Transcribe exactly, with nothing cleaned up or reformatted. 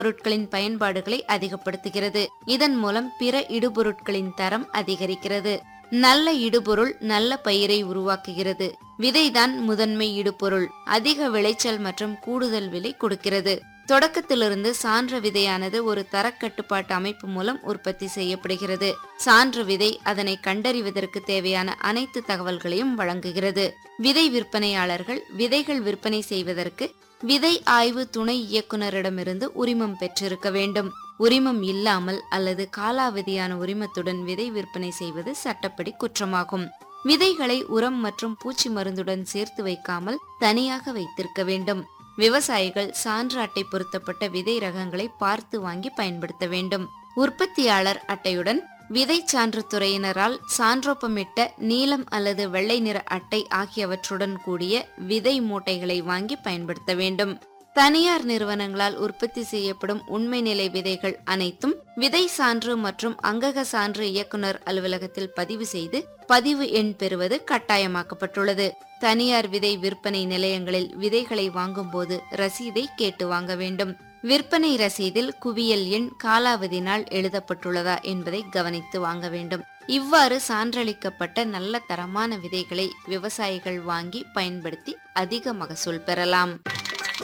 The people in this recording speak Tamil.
பொருட்களின் பயன்பாடுகளை அதிகப்படுத்துகிறது. இதன் மூலம் பிற இடுபொருட்களின் தரம் அதிகரிக்கிறது. நல்ல இடுபொருள் நல்ல பயிரை உருவாக்குகிறது. விதைதான் முதன்மை இடுபொருள். அதிக விளைச்சல் மற்றும் கூடுதல் விலை கொடுக்கிறது. தொடக்கத்திலிருந்து சான்ற விதையானது ஒரு தரக்கட்டுப்பாட்டு அமைப்பு மூலம் உற்பத்தி செய்யப்படுகிறது. சான்று விதை அதனை கண்டறிவதற்கு தேவையான அனைத்து தகவல்களையும் வழங்குகிறது. விதை விற்பனையாளர்கள் விதைகள் விற்பனை செய்வதற்கு விதை ஆய்வு துணை இயக்குனரிடமிருந்து உரிமம் பெற்றிருக்க வேண்டும். உரிமம் இல்லாமல் அல்லது காலாவதியான உரிமத்துடன் விதை விற்பனை செய்வது சட்டப்படி குற்றமாகும். விதைகளை உரம் மற்றும் பூச்சி மருந்துடன் சேர்த்து வைக்காமல் தனியாக வைத்திருக்க வேண்டும். விவசாயிகள் சான்று அட்டை பொருத்தப்பட்ட விதை ரகங்களை பார்த்து வாங்கி பயன்படுத்த வேண்டும். உற்பத்தியாளர் அட்டையுடன் விதை சான்று துறையினரால் சான்றோப்பமிட்ட நீலம் அல்லது வெள்ளை நிற அட்டை ஆகியவற்றுடன் கூடிய விதை மூட்டைகளை வாங்கி பயன்படுத்த வேண்டும். தனியார் நிறுவனங்களால் உற்பத்தி செய்யப்படும் உண்மை நிலை விதைகள் அனைத்தும் விதை சான்று மற்றும் அங்கக சான்று இயக்குனர் அலுவலகத்தில் பதிவு செய்து பதிவு எண் பெறுவது கட்டாயமாக்கப்பட்டுள்ளது. தனியார் விதை விற்பனை நிலையங்களில் விதைகளை வாங்கும் போது ரசீதை கேட்டு வாங்க வேண்டும். விற்பனை ரசீதில் குவியல் எண், காலாவதி நாள் எழுதப்பட்டுள்ளதா என்பதை கவனித்து வாங்க வேண்டும். இவ்வாறு சான்றளிக்கப்பட்ட நல்ல தரமான விதைகளை விவசாயிகள் வாங்கி பயன்படுத்தி அதிக மகசூல் பெறலாம்.